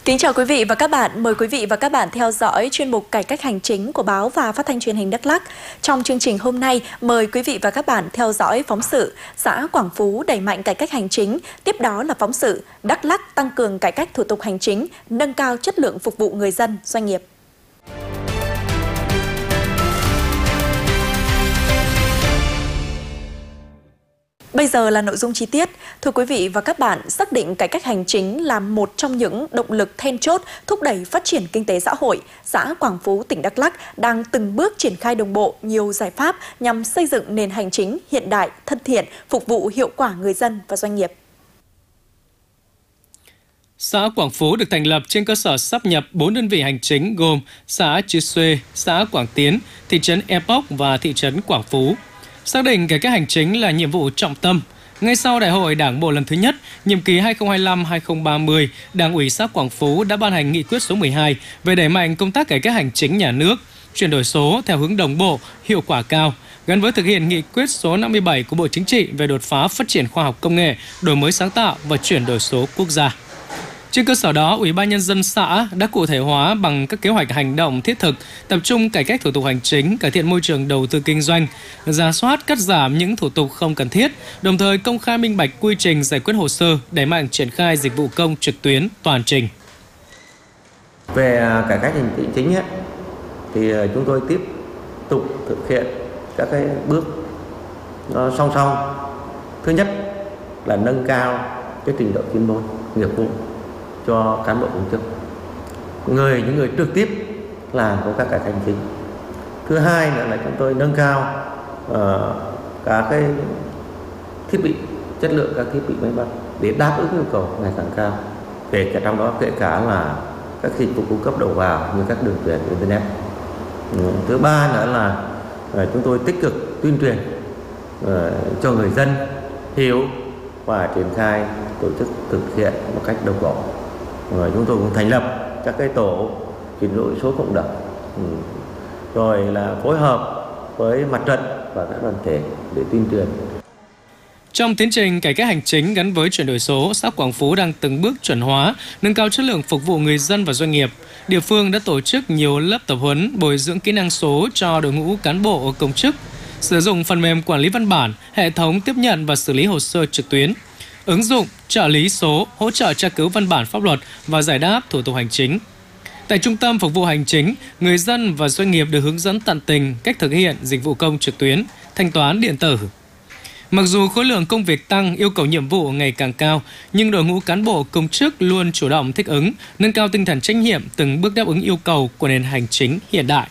Kính chào quý vị và các bạn. Mời quý vị và các bạn theo dõi chuyên mục Cải cách hành chính của Báo và Phát thanh Truyền hình Đắk Lắk. Trong chương trình hôm nay, mời quý vị và các bạn theo dõi phóng sự xã Quảng Phú đẩy mạnh cải cách hành chính. Tiếp đó là phóng sự Đắk Lắk tăng cường cải cách thủ tục hành chính, nâng cao chất lượng phục vụ người dân, doanh nghiệp. Bây giờ là nội dung chi tiết. Thưa quý vị và các bạn, xác định cải cách hành chính là một trong những động lực then chốt thúc đẩy phát triển kinh tế xã hội. Xã Quảng Phú, tỉnh Đắk Lắk đang từng bước triển khai đồng bộ nhiều giải pháp nhằm xây dựng nền hành chính hiện đại, thân thiện, phục vụ hiệu quả người dân và doanh nghiệp. Xã Quảng Phú được thành lập trên cơ sở sáp nhập 4 đơn vị hành chính gồm xã Chư Xuê, xã Quảng Tiến, thị trấn Epoch và thị trấn Quảng Phú. Xác định cải cách hành chính là nhiệm vụ trọng tâm. Ngay sau Đại hội Đảng bộ lần thứ nhất, nhiệm kỳ 2025-2030, Đảng ủy xã Quảng Phú đã ban hành nghị quyết số 12 về đẩy mạnh công tác cải cách hành chính nhà nước, chuyển đổi số theo hướng đồng bộ, hiệu quả cao, gắn với thực hiện nghị quyết số 57 của Bộ Chính trị về đột phá phát triển khoa học công nghệ, đổi mới sáng tạo và chuyển đổi số quốc gia. Trên cơ sở đó, Ủy ban Nhân dân xã đã cụ thể hóa bằng các kế hoạch hành động thiết thực, tập trung cải cách thủ tục hành chính, cải thiện môi trường đầu tư kinh doanh, rà soát cắt giảm những thủ tục không cần thiết, đồng thời công khai minh bạch quy trình giải quyết hồ sơ, đẩy mạnh triển khai dịch vụ công trực tuyến toàn trình. Về cải cách hành chính thì chúng tôi tiếp tục thực hiện các cái bước song song. Thứ nhất là nâng cao cái trình độ chuyên môn, nghiệp vụ cho cán bộ công chức, những người trực tiếp làm công tác cải cách hành chính. Thứ hai nữa là chúng tôi nâng cao các cái thiết bị, chất lượng các thiết bị máy móc để đáp ứng yêu cầu ngày càng cao, trong đó kể cả là các dịch vụ cung cấp đầu vào như các đường truyền internet. Thứ ba nữa là chúng tôi tích cực tuyên truyền cho người dân hiểu và triển khai tổ chức thực hiện một cách đồng bộ. Chúng tôi cũng thành lập các cái tổ chuyển đổi số cộng đồng, rồi là phối hợp với mặt trận và các đoàn thể để tuyên truyền. Trong tiến trình cải cách hành chính gắn với chuyển đổi số, xã Quảng Phú đang từng bước chuẩn hóa, nâng cao chất lượng phục vụ người dân và doanh nghiệp. Địa phương đã tổ chức nhiều lớp tập huấn, bồi dưỡng kỹ năng số cho đội ngũ cán bộ công chức, sử dụng phần mềm quản lý văn bản, hệ thống tiếp nhận và xử lý hồ sơ trực tuyến, ứng dụng trợ lý số hỗ trợ tra cứu văn bản pháp luật và giải đáp thủ tục hành chính. Tại Trung tâm Phục vụ Hành chính, người dân và doanh nghiệp được hướng dẫn tận tình cách thực hiện dịch vụ công trực tuyến, thanh toán điện tử. Mặc dù khối lượng công việc tăng, yêu cầu nhiệm vụ ngày càng cao, nhưng đội ngũ cán bộ công chức luôn chủ động thích ứng, nâng cao tinh thần trách nhiệm, từng bước đáp ứng yêu cầu của nền hành chính hiện đại.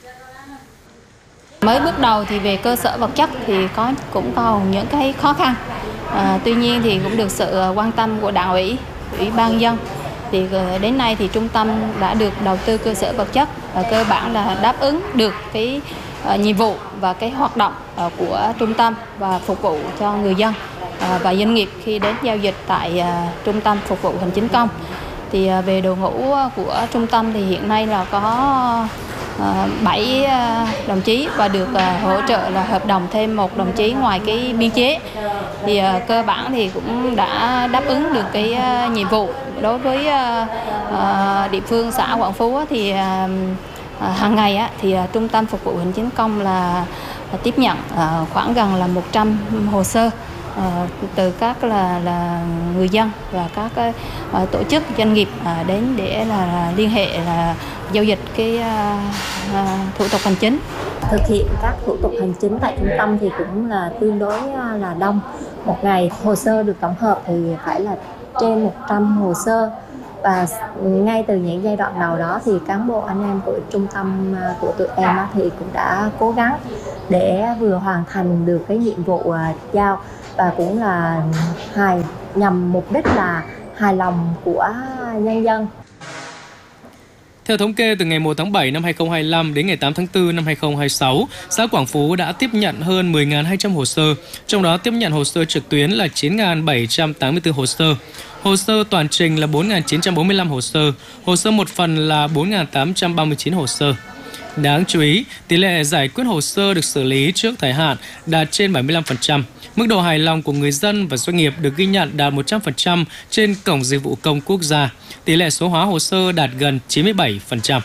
Mới bước đầu thì về cơ sở vật chất thì cũng còn những cái khó khăn. Tuy nhiên thì cũng được sự quan tâm của Đảng ủy, Ủy ban dân. Thì đến nay thì trung tâm đã được đầu tư cơ sở vật chất, cơ bản là đáp ứng được cái nhiệm vụ và cái hoạt động của trung tâm và phục vụ cho người dân và doanh nghiệp khi đến giao dịch tại trung tâm phục vụ hành chính công. Thì về đội ngũ của trung tâm thì hiện nay là có 7 đồng chí và được hỗ trợ là hợp đồng thêm 1 đồng chí ngoài cái biên chế. Thì cơ bản thì cũng đã đáp ứng được cái nhiệm vụ. Đối với địa phương xã Quảng Phú thì hàng ngày thì trung tâm phục vụ hành chính công là tiếp nhận khoảng gần là 100 hồ sơ từ các là người dân và các tổ chức doanh nghiệp đến để là liên hệ là giao dịch cái thủ tục hành chính. Thực hiện các thủ tục hành chính tại trung tâm thì cũng là tương đối là đông. Một ngày hồ sơ được tổng hợp thì phải là trên 100 hồ sơ. Và ngay từ những giai đoạn đầu đó thì cán bộ anh em của trung tâm của tụi em thì cũng đã cố gắng để vừa hoàn thành được cái nhiệm vụ giao và cũng là nhằm mục đích là hài lòng của nhân dân. Theo thống kê, từ ngày 1 tháng 7 năm 2025 đến ngày 8 tháng 4 năm 2026, xã Quảng Phú đã tiếp nhận hơn 10.200 hồ sơ, trong đó tiếp nhận hồ sơ trực tuyến là 9.784 hồ sơ. Hồ sơ toàn trình là 4.945 hồ sơ một phần là 4.839 hồ sơ. Đáng chú ý, tỷ lệ giải quyết hồ sơ được xử lý trước thời hạn đạt trên 75%. Mức độ hài lòng của người dân và doanh nghiệp được ghi nhận đạt 100% trên Cổng Dịch vụ Công Quốc gia. Tỷ lệ số hóa hồ sơ đạt gần 97%.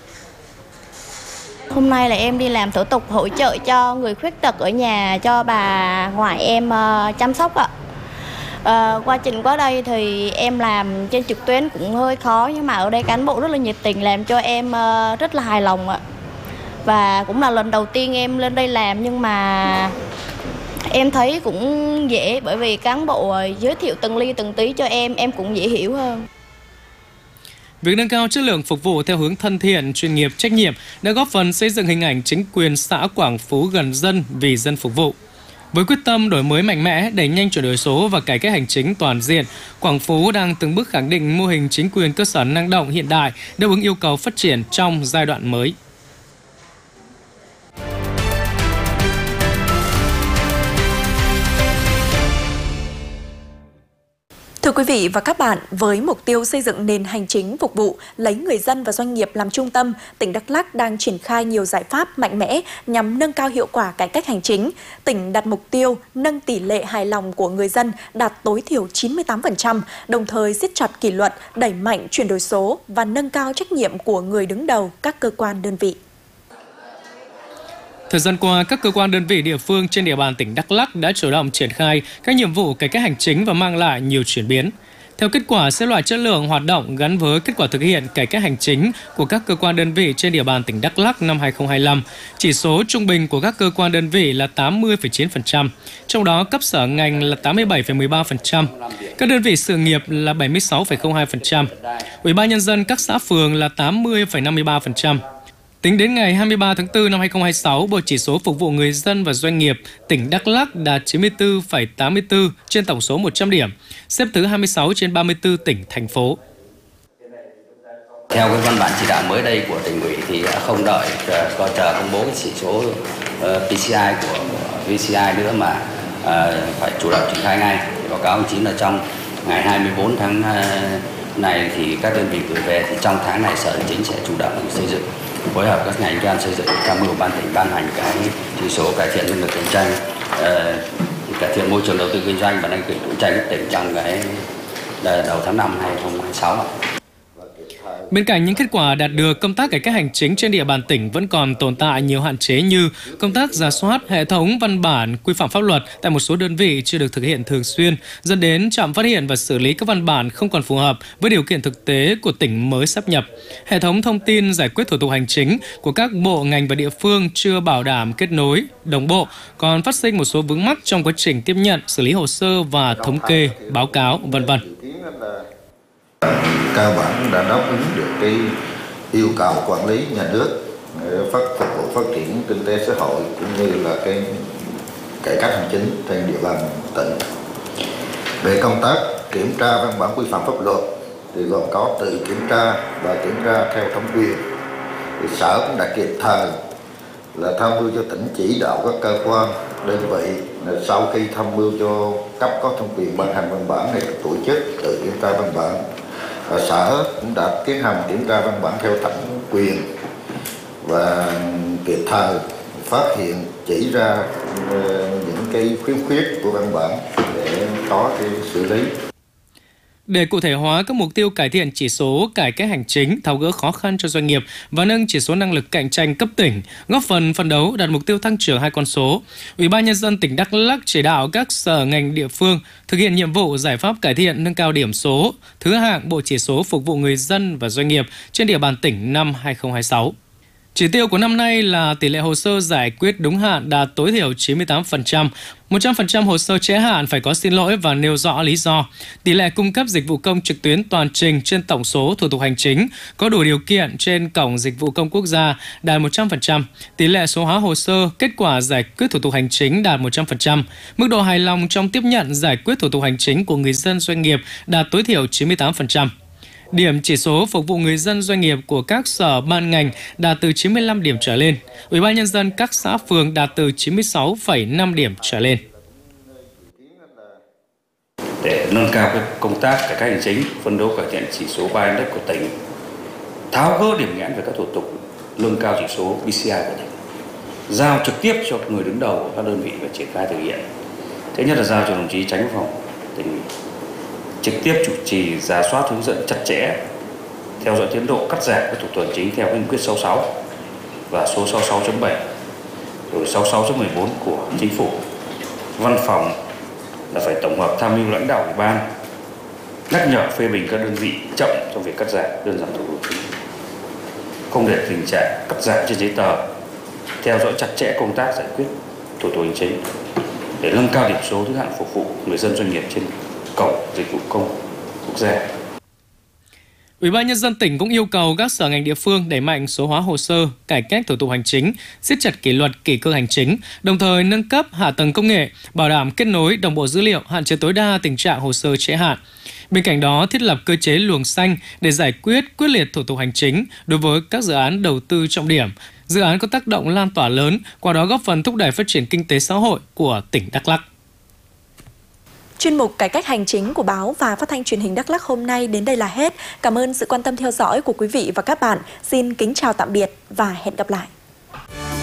Hôm nay là em đi làm thủ tục hỗ trợ cho người khuyết tật ở nhà cho bà ngoại em chăm sóc ạ. Quá trình qua đây thì em làm trên trực tuyến cũng hơi khó, nhưng mà ở đây cán bộ rất là nhiệt tình làm cho em rất là hài lòng ạ. Và cũng là lần đầu tiên em lên đây làm, nhưng mà em thấy cũng dễ, bởi vì cán bộ giới thiệu từng ly từng tí cho em cũng dễ hiểu hơn. Việc nâng cao chất lượng phục vụ theo hướng thân thiện, chuyên nghiệp, trách nhiệm đã góp phần xây dựng hình ảnh chính quyền xã Quảng Phú gần dân, vì dân phục vụ. Với quyết tâm đổi mới mạnh mẽ, đẩy nhanh chuyển đổi số và cải cách hành chính toàn diện, Quảng Phú đang từng bước khẳng định mô hình chính quyền cơ sở năng động hiện đại, đáp ứng yêu cầu phát triển trong giai đoạn mới. Thưa quý vị và các bạn, với mục tiêu xây dựng nền hành chính phục vụ, lấy người dân và doanh nghiệp làm trung tâm, tỉnh Đắk Lắk đang triển khai nhiều giải pháp mạnh mẽ nhằm nâng cao hiệu quả cải cách hành chính. Tỉnh đặt mục tiêu nâng tỷ lệ hài lòng của người dân đạt tối thiểu 98%, đồng thời siết chặt kỷ luật, đẩy mạnh chuyển đổi số và nâng cao trách nhiệm của người đứng đầu các cơ quan đơn vị. Thời gian qua, các cơ quan đơn vị địa phương trên địa bàn tỉnh Đắk Lắk đã chủ động triển khai các nhiệm vụ cải cách hành chính và mang lại nhiều chuyển biến. Theo kết quả xếp loại chất lượng hoạt động gắn với kết quả thực hiện cải cách hành chính của các cơ quan đơn vị trên địa bàn tỉnh Đắk Lắk năm 2025, chỉ số trung bình của các cơ quan đơn vị là 80,9%, trong đó cấp sở ngành là 87,13%, các đơn vị sự nghiệp là 76,02%, Ủy ban nhân dân các xã phường là 80,53%. Tính đến ngày 23 tháng 4 năm 2026, bộ chỉ số phục vụ người dân và doanh nghiệp tỉnh Đắk Lắk đạt 94,84 trên tổng số 100 điểm, xếp thứ 26 trên 34 tỉnh, thành phố. Theo cái văn bản chỉ đạo mới đây của tỉnh ủy thì không đợi chờ công bố cái chỉ số PCI của VCI nữa mà phải chủ động triển khai ngay. Báo cáo ông chí là trong ngày 24 tháng này thì các đơn vị gửi về, thì trong tháng này Sở Hành chính sẽ chủ động xây dựng, phối hợp các ngành đoàn xây dựng, tham mưu ban tỉnh ban hành cái chỉ số cải thiện năng lực cạnh tranh, cải thiện môi trường đầu tư kinh doanh và năng lực cạnh tranh của tỉnh trong cái đầu tháng 5 2026. Bên cạnh những kết quả đạt được, công tác cải cách hành chính trên địa bàn tỉnh vẫn còn tồn tại nhiều hạn chế như công tác rà soát hệ thống văn bản quy phạm pháp luật tại một số đơn vị chưa được thực hiện thường xuyên, dẫn đến chậm phát hiện và xử lý các văn bản không còn phù hợp với điều kiện thực tế của tỉnh mới sáp nhập. Hệ thống thông tin giải quyết thủ tục hành chính của các bộ ngành và địa phương chưa bảo đảm kết nối, đồng bộ, còn phát sinh một số vướng mắc trong quá trình tiếp nhận, xử lý hồ sơ và thống kê, báo cáo, v.v. Cơ bản đã đáp ứng được cái yêu cầu quản lý nhà nước, phục vụ phát triển kinh tế xã hội cũng như là cái cải cách hành chính trên địa bàn tỉnh. Về công tác kiểm tra văn bản quy phạm pháp luật thì gồm có tự kiểm tra và kiểm tra theo thẩm quyền. Thì Sở cũng đã kịp thời là tham mưu cho tỉnh chỉ đạo các cơ quan đơn vị là sau khi tham mưu cho cấp có thẩm quyền ban hành văn bản này tổ chức tự kiểm tra văn bản. Sở cũng đã tiến hành kiểm tra văn bản theo thẩm quyền và kịp thời phát hiện, chỉ ra những cái khiếm khuyết của văn bản để có cái xử lý. Để cụ thể hóa các mục tiêu cải thiện chỉ số cải cách hành chính, tháo gỡ khó khăn cho doanh nghiệp và nâng chỉ số năng lực cạnh tranh cấp tỉnh, góp phần phấn đấu đạt mục tiêu tăng trưởng 2 con số, Ủy ban nhân dân tỉnh Đắk Lắk chỉ đạo các sở ngành địa phương thực hiện nhiệm vụ giải pháp cải thiện nâng cao điểm số, thứ hạng bộ chỉ số phục vụ người dân và doanh nghiệp trên địa bàn tỉnh năm 2026. Chỉ tiêu của năm nay là tỷ lệ hồ sơ giải quyết đúng hạn đạt tối thiểu 98%, 100% hồ sơ trễ hạn phải có xin lỗi và nêu rõ lý do. Tỷ lệ cung cấp dịch vụ công trực tuyến toàn trình trên tổng số thủ tục hành chính có đủ điều kiện trên Cổng Dịch vụ Công Quốc gia đạt 100%. Tỷ lệ số hóa hồ sơ, kết quả giải quyết thủ tục hành chính đạt 100%. Mức độ hài lòng trong tiếp nhận giải quyết thủ tục hành chính của người dân doanh nghiệp đạt tối thiểu 98%. Điểm chỉ số phục vụ người dân doanh nghiệp của các sở ban ngành đạt từ 95 điểm trở lên. Ủy ban nhân dân các xã phường đạt từ 96,5 điểm trở lên. Để nâng cao cái công tác cải cách hành chính, phấn đấu cải thiện chỉ số 3 index của tỉnh, tháo gỡ điểm nghẽn về các thủ tục, nâng cao chỉ số PCI của tỉnh, giao trực tiếp cho người đứng đầu của các đơn vị và triển khai thực hiện. Thứ nhất là giao cho đồng chí Chánh Văn phòng Tỉnh ủy trực tiếp chủ trì rà soát, hướng dẫn chặt chẽ, theo dõi tiến độ cắt giảm các thủ tục hành chính theo nghị quyết 66 và số 66.7 rồi 66.14 của Chính phủ. Văn phòng là phải tổng hợp tham mưu lãnh đạo ủy ban, nhắc nhở phê bình các đơn vị chậm trong việc cắt giảm, đơn giản thủ tục hành chính, không để tình trạng cắt giảm trên giấy tờ, theo dõi chặt chẽ công tác giải quyết thủ tục hành chính để nâng cao điểm số thứ hạng phục vụ người dân doanh nghiệp trên cổng dịch vụ công quốc gia. Ủy ban Nhân dân tỉnh cũng yêu cầu các sở ngành địa phương đẩy mạnh số hóa hồ sơ, cải cách thủ tục hành chính, siết chặt kỷ luật, kỷ cương hành chính, đồng thời nâng cấp hạ tầng công nghệ, bảo đảm kết nối đồng bộ dữ liệu, hạn chế tối đa tình trạng hồ sơ trễ hạn. Bên cạnh đó, thiết lập cơ chế luồng xanh để giải quyết quyết liệt thủ tục hành chính đối với các dự án đầu tư trọng điểm, dự án có tác động lan tỏa lớn, qua đó góp phần thúc đẩy phát triển kinh tế xã hội của tỉnh Đắk Lắk. Chuyên mục Cải cách hành chính của báo và Phát thanh Truyền hình Đắk Lắk hôm nay đến đây là hết. Cảm ơn sự quan tâm theo dõi của quý vị và các bạn. Xin kính chào tạm biệt và hẹn gặp lại.